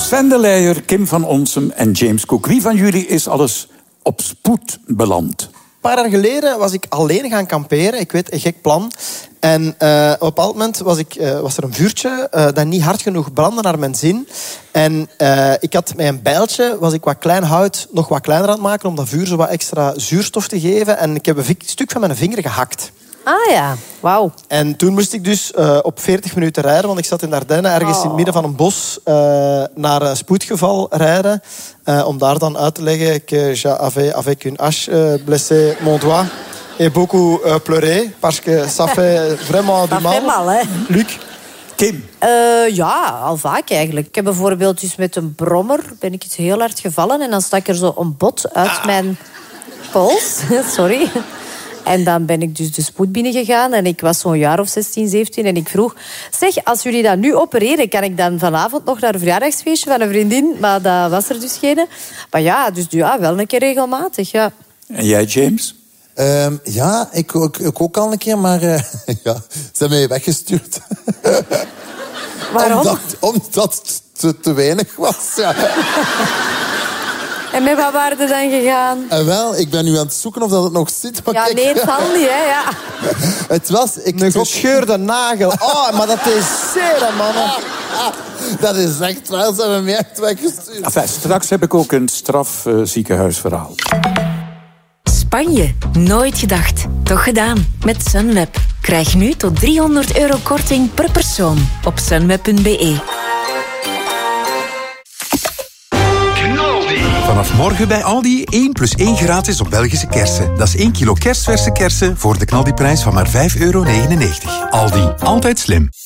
Sven de Leijer, Kim van Onsem en James Cook. Wie van jullie is alles op spoed beland? Een paar jaar geleden was ik alleen gaan kamperen. Ik weet, een gek plan. En op een bepaald moment was er een vuurtje dat niet hard genoeg brandde naar mijn zin. En ik had met een bijltje, was ik wat klein hout nog wat kleiner aan het maken om dat vuur zo wat extra zuurstof te geven. En ik heb een stuk van mijn vinger gehakt. Ah ja, wauw. En toen moest ik dus op 40 minuten rijden, want ik zat in Ardennen, ergens in het midden van een bos, naar een spoedgeval rijden. Om daar dan uit te leggen que j'avais avec une hache blessé mon doigt et beaucoup pleuré, parce que ça fait vraiment du mal. Dat fait mal, hè? Luc? Kim? Ja, al vaak eigenlijk. Ik heb bijvoorbeeld dus met een brommer ben ik iets heel hard gevallen en dan stak er zo een bot uit mijn pols. Sorry. En dan ben ik dus de spoed binnengegaan en ik was zo'n jaar of 16, 17 en ik vroeg, zeg, als jullie dat nu opereren, kan ik dan vanavond nog naar een verjaardagsfeestje van een vriendin? Maar dat was er dus geen. Maar ja, dus ja, wel een keer regelmatig, ja. En jij, James? Ja, ik ook al een keer, maar ja, ze hebben mij weggestuurd. Waarom? Omdat het te weinig was, ja. En met wat waren er dan gegaan? Wel, ik ben nu aan het zoeken of dat het nog zit. Maar Ja, kijk, nee, het zal niet, hè. Ja. Het was... Een gescheurde nagel. Oh, maar dat is zeer, mannen. Dat is echt wel, ze hebben mij echt weggestuurd. Enfin, straks heb ik ook een strafziekenhuisverhaal. Spanje. Nooit gedacht. Toch gedaan. Met Sunweb. Krijg nu tot €300 korting per persoon op sunweb.be. Vanaf morgen bij Aldi 1+1 gratis op Belgische kersen. Dat is 1 kilo kersverse kersen voor de knaldiprijs van maar €5,99. Aldi, altijd slim.